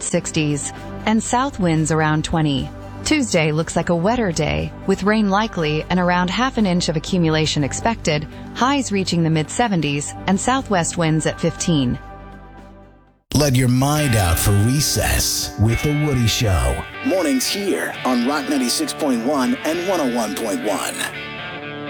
mid-60s, and south winds around 20. Tuesday looks like a wetter day, with rain likely and around half an inch of accumulation expected, highs reaching the mid-70s, and southwest winds at 15. Let your mind out for recess with The Woody Show. Mornings here on Rock 96.1 and 101.1.